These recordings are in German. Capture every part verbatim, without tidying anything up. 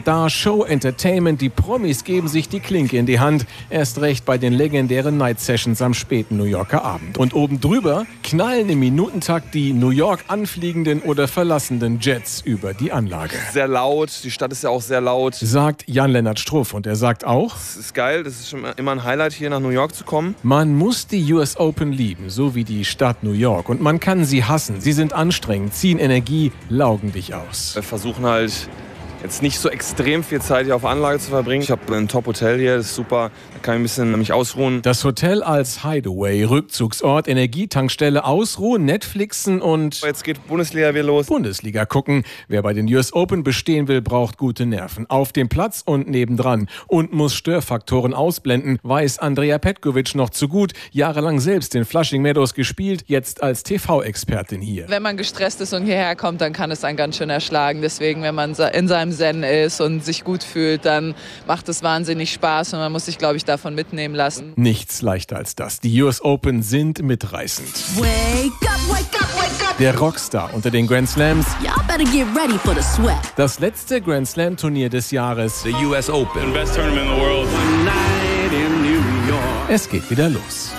Star, Show, Entertainment, die Promis geben sich die Klinke in die Hand. Erst recht bei den legendären Night Sessions am späten New Yorker Abend. Und oben drüber knallen im Minutentakt die New York anfliegenden oder verlassenden Jets über die Anlage. Sehr laut, die Stadt ist ja auch sehr laut. Sagt Jan-Lennart Struff, und er sagt auch: Es ist geil, das ist schon immer ein Highlight, hier nach New York zu kommen. Man muss die U S Open lieben, so wie die Stadt New York. Und man kann sie hassen. Sie sind anstrengend, ziehen Energie, laugen dich aus. Wir versuchen halt jetzt nicht so extrem viel Zeit hier auf der Anlage zu verbringen. Ich habe ein Top-Hotel hier, das ist super. Da kann ich ein bisschen mich ausruhen. Das Hotel als Hideaway, Rückzugsort, Energietankstelle, ausruhen, Netflixen und... Jetzt geht Bundesliga wieder los. Bundesliga gucken. Wer bei den U S Open bestehen will, braucht gute Nerven. Auf dem Platz und nebendran. Und muss Störfaktoren ausblenden, weiß Andrea Petkovic noch zu gut. Jahrelang selbst in Flushing Meadows gespielt, jetzt als T V-Expertin hier. Wenn man gestresst ist und hierher kommt, dann kann es einen ganz schön erschlagen. Deswegen, wenn man in seinem Zen ist und sich gut fühlt, dann macht es wahnsinnig Spaß und man muss sich, glaube ich, davon mitnehmen lassen. Nichts leichter als das. Die U S Open sind mitreißend. Wake up, wake up, wake up. Der Rockstar unter den Grand Slams. Y'all better get ready for the sweat. Das letzte Grand Slam Turnier des Jahres. The U S Open. The best tournament in the world. One night in New York. Es geht wieder los.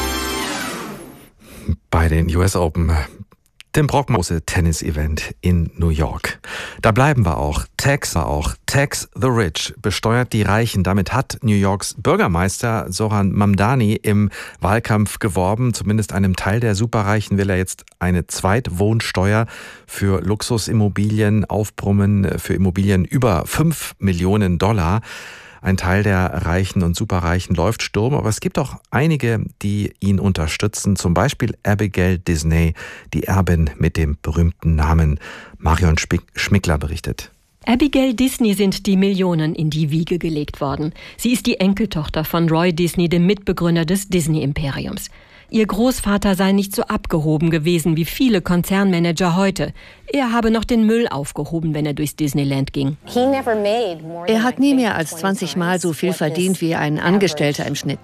Bei den U S Open, dem Brockmose Tennis-Event in New York. Da bleiben wir auch. Tax war auch. Tax the Rich besteuert die Reichen. Damit hat New Yorks Bürgermeister Zoran Mamdani im Wahlkampf geworben. Zumindest einem Teil der Superreichen will er jetzt eine Zweitwohnsteuer für Luxusimmobilien aufbrummen, für Immobilien über fünf Millionen Dollar. Ein Teil der Reichen und Superreichen läuft Sturm, aber es gibt auch einige, die ihn unterstützen. Zum Beispiel Abigail Disney, die Erbin mit dem berühmten Namen. Marion Schmickler berichtet. Abigail Disney sind die Millionen in die Wiege gelegt worden. Sie ist die Enkeltochter von Roy Disney, dem Mitbegründer des Disney-Imperiums. Ihr Großvater sei nicht so abgehoben gewesen wie viele Konzernmanager heute. Er habe noch den Müll aufgehoben, wenn er durchs Disneyland ging. Er hat nie mehr als zwanzig Mal so viel verdient wie ein Angestellter im Schnitt.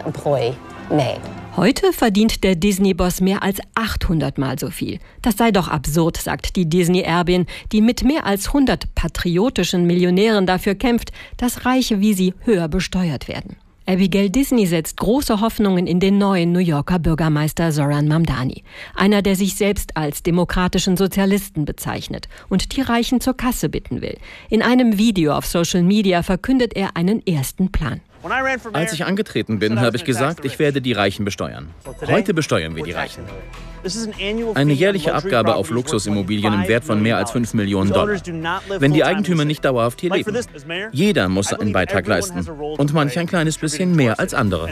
Heute verdient der Disney-Boss mehr als achthundert Mal so viel. Das sei doch absurd, sagt die Disney-Erbin, die mit mehr als hundert patriotischen Millionären dafür kämpft, dass Reiche wie sie höher besteuert werden. Abigail Disney setzt große Hoffnungen in den neuen New Yorker Bürgermeister Zoran Mamdani. Einer, der sich selbst als demokratischen Sozialisten bezeichnet und die Reichen zur Kasse bitten will. In einem Video auf Social Media verkündet er einen ersten Plan. Als ich angetreten bin, habe ich gesagt, ich werde die Reichen besteuern. Heute besteuern wir die Reichen. Eine jährliche Abgabe auf Luxusimmobilien im Wert von mehr als fünf Millionen Dollar. Wenn die Eigentümer nicht dauerhaft hier leben. Jeder muss einen Beitrag leisten. Und manch ein kleines bisschen mehr als andere.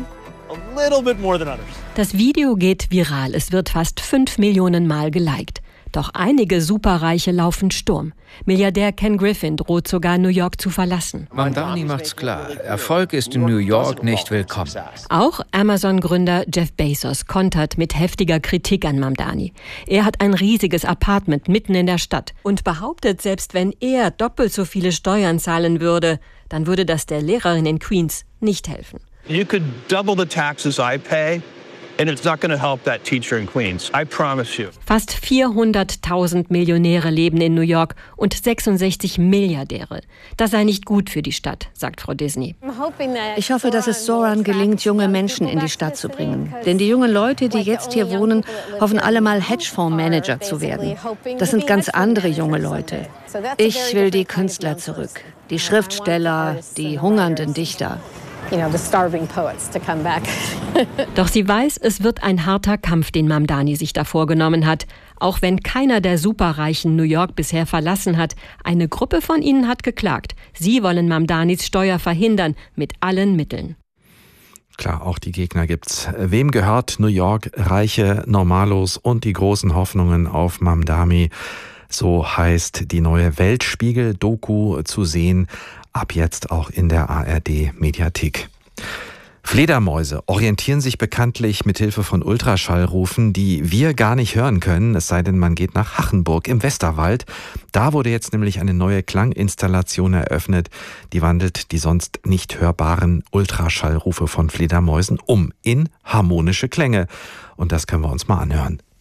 Das Video geht viral. Es wird fast fünf Millionen Mal geliked. Doch einige Superreiche laufen Sturm. Milliardär Ken Griffin droht sogar, New York zu verlassen. Mamdani macht's klar. Erfolg ist in New York nicht willkommen. Auch Amazon-Gründer Jeff Bezos kontert mit heftiger Kritik an Mamdani. Er hat ein riesiges Apartment mitten in der Stadt und behauptet, selbst wenn er doppelt so viele Steuern zahlen würde, dann würde das der Lehrerin in Queens nicht helfen. You could double the taxes I pay. And it's not going to help that teacher in Queens. I promise you. Fast vierhunderttausend Millionäre leben in New York und sechsundsechzig Milliardäre. Das sei nicht gut für die Stadt, sagt Frau Disney. Ich hoffe, dass es Zoran gelingt, junge Menschen in die Stadt zu bringen. Denn die jungen Leute, die jetzt hier wohnen, hoffen alle mal Hedgefondsmanager zu werden. Das sind ganz andere junge Leute. Ich will die Künstler zurück. Die Schriftsteller, die hungernden Dichter. You know, the starving poets to come back. Doch sie weiß, es wird ein harter Kampf, den Mamdani sich da vorgenommen hat. Auch wenn keiner der Superreichen New York bisher verlassen hat, eine Gruppe von ihnen hat geklagt. Sie wollen Mamdanis Steuer verhindern, mit allen Mitteln. Klar, auch die Gegner gibt's. Wem gehört New York? Reiche, Normalos und die großen Hoffnungen auf Mamdani. So heißt die neue Weltspiegel-Doku zu sehen. Ab jetzt auch in der A R D-Mediathek. Fledermäuse orientieren sich bekanntlich mit Hilfe von Ultraschallrufen, die wir gar nicht hören können, es sei denn, man geht nach Hachenburg im Westerwald. Da wurde jetzt nämlich eine neue Klanginstallation eröffnet, die wandelt die sonst nicht hörbaren Ultraschallrufe von Fledermäusen um in harmonische Klänge. Und das können wir uns mal anhören.